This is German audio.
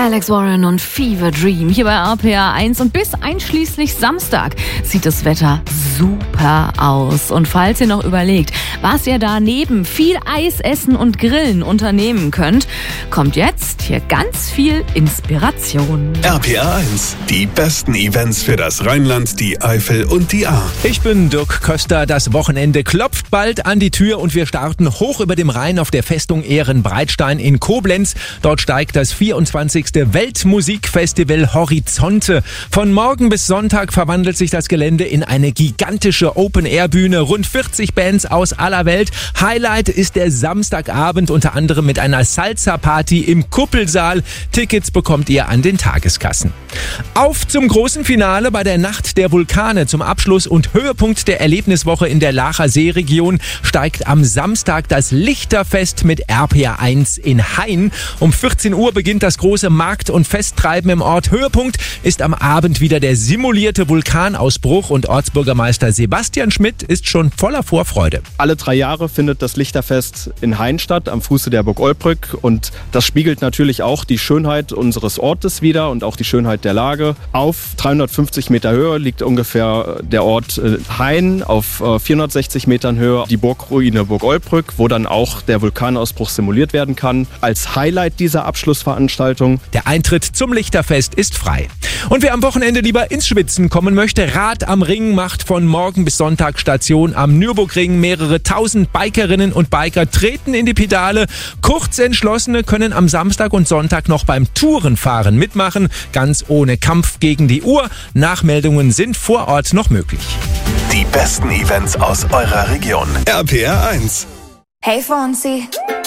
Alex Warren und Fever Dream hier bei RPA 1 und bis einschließlich Samstag sieht das Wetter super aus. Und falls ihr noch überlegt, was ihr da neben viel Eis essen und Grillen unternehmen könnt, kommt jetzt hier ganz viel Inspiration. RPA 1, die besten Events für das Rheinland, die Eifel und die Ahr. Ich bin Dirk Köster, das Wochenende klopft bald an die Tür und wir starten hoch über dem Rhein auf der Festung Ehrenbreitstein in Koblenz. Dort steigt das 24. Weltmusikfestival Horizonte. Von morgen bis Sonntag verwandelt sich das Gelände in eine gigantische Open-Air-Bühne. Rund 40 Bands aus aller Welt. Highlight ist der Samstagabend, unter anderem mit einer Salsa-Party im Kuppelsaal. Tickets bekommt ihr an den Tageskassen. Auf zum großen Finale bei der Nacht der Vulkane. Zum Abschluss und Höhepunkt der Erlebniswoche in der Laacher Seeregion steigt am Samstag das Lichterfest mit RPA 1 in Hain. Um 14 Uhr beginnt das große Markt- und Festtreiben im Ort. Höhepunkt ist am Abend wieder der simulierte Vulkanausbruch und Ortsbürgermeister Sebastian Schmidt ist schon voller Vorfreude. Alle 3 Jahre findet das Lichterfest in Hain statt, am Fuße der Burg Olbrück, und das spiegelt natürlich auch die Schönheit unseres Ortes wider und auch die Schönheit der Lage. Auf 350 Meter Höhe liegt ungefähr der Ort Hain, auf 460 Metern Höhe die Burgruine Burg Olbrück, wo dann auch der Vulkanausbruch simuliert werden kann. Als Highlight dieser Abschlussveranstaltung. Der Eintritt zum Lichterfest ist frei. Und wer am Wochenende lieber ins Schwitzen kommen möchte, Rad am Ring macht von morgen bis Sonntag Station am Nürburgring. Mehrere tausend Bikerinnen und Biker treten in die Pedale. Kurzentschlossene können am Samstag und Sonntag noch beim Tourenfahren mitmachen, ganz ohne Kampf gegen die Uhr. Nachmeldungen sind vor Ort noch möglich. Die besten Events aus eurer Region. RPA 1. Hey Fonsi.